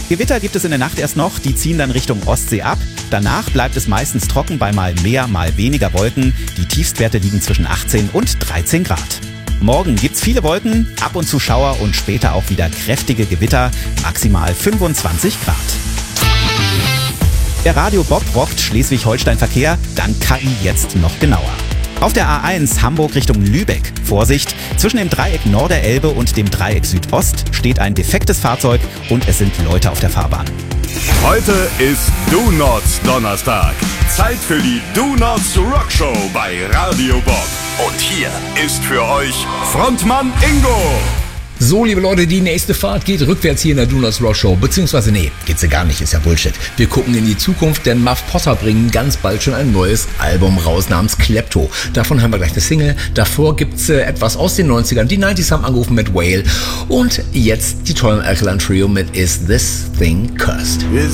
Gewitter gibt es in der Nacht erst noch, die ziehen dann Richtung Ostsee ab. Danach bleibt es meistens trocken bei mal mehr, mal weniger Wolken. Die Tiefstwerte liegen zwischen 18 und 13 Grad. Morgen gibt's viele Wolken, ab und zu Schauer und später auch wieder kräftige Gewitter, maximal 25 Grad. Der Radio Bob rockt Schleswig-Holstein-Verkehr, dann KI jetzt noch genauer. Auf der A1 Hamburg Richtung Lübeck. Vorsicht, zwischen dem Dreieck Norderelbe und dem Dreieck Südost steht ein defektes Fahrzeug und es sind Leute auf der Fahrbahn. Heute ist Do Nots Donnerstag. Zeit für die Do Nots Rock Show bei Radio Bob. Und hier ist für euch Frontmann Ingo. So, liebe Leute, die nächste Fahrt geht rückwärts hier in der Do Nots Rock Show. Beziehungsweise, nee, geht's ja gar nicht, ist ja Bullshit. Wir gucken in die Zukunft, denn Muff Potter bringen ganz bald schon ein neues Album raus namens Klepto. Davon hören wir gleich eine Single. Davor gibt's etwas aus den 90ern. Die 90s haben angerufen mit Whale. Und jetzt die tollen Alkaline Trio mit Is This Thing Cursed. Is